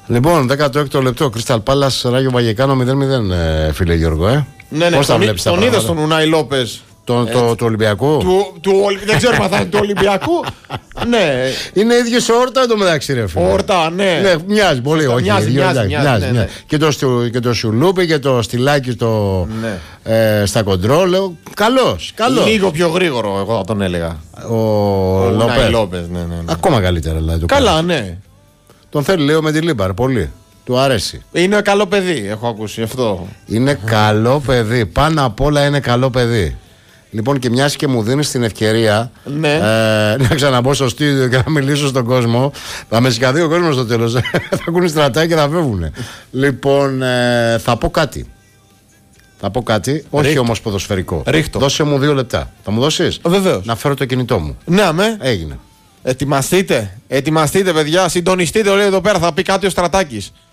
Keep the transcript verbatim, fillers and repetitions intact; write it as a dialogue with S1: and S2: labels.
S1: Λοιπόν, δέκατο έκτο λεπτό. Κρίσταλ Πάλας, Ράγιο Βαγεκάνο μηδέν μηδέν, φίλε Γιώργο. Ε.
S2: Ναι, ναι,
S1: πώς
S2: τον,
S1: τα βλέπεις τα
S2: τον είδες τον Ουνάι Λόπες.
S1: Το, το, του Ολυμπιακού.
S2: Του, του, δεν ξέρω αν θα είναι του Ολυμπιακού. Ναι.
S1: Είναι ίδιος ο Όρτα εντωμεταξύ, ρε φίλε.
S2: Ο Όρτα, ναι.
S1: ναι. Μοιάζει πολύ, όχι.
S2: Μοιάζει,
S1: ίδιο,
S2: μοιάζει,
S1: εντάξει,
S2: μοιάζει,
S1: μοιάζει,
S2: ναι,
S1: ναι.
S2: ναι.
S1: Και, το, και το Σουλούπι και το Στυλάκι στο,
S2: ναι.
S1: ε, στα κοντρόλ. Καλός, καλός.
S2: Λίγο πιο γρήγορο, εγώ θα τον έλεγα.
S1: Ο,
S2: ο
S1: Λόπες.
S2: Λόπες, ναι, ναι, ναι.
S1: Ακόμα καλύτερα, δηλαδή.
S2: Καλά,
S1: κάνει.
S2: ναι.
S1: Τον θέλει, λέω, με τη Λίμπαρ, πολύ. Του αρέσει.
S2: Είναι καλό παιδί, έχω ακούσει αυτό.
S1: Είναι καλό παιδί. Πάνω απ' όλα είναι καλό παιδί. Λοιπόν, και μιας και μου δίνεις την ευκαιρία
S2: ναι.
S1: ε, να ξαναμπω στο στούντιο και να μιλήσω στον κόσμο. Θα με συγκαθεί ο κόσμος στο τέλος. Θα ακούνε στρατά και θα φεύγουν. Λοιπόν, ε, θα πω κάτι. Θα πω κάτι, όχι
S2: Ρίχτω.
S1: όμως ποδοσφαιρικό.
S2: Ρίχτω.
S1: Δώσε μου δύο λεπτά. Θα μου δώσεις?
S2: Βεβαίως.
S1: Να φέρω το κινητό μου.
S2: Ναι, με.
S1: Έγινε.
S2: Ετοιμαστείτε. Ετοιμαστείτε, παιδιά. Συντονιστείτε, λέει εδώ πέρα. Θα πει κάτι ο Στρατάκης.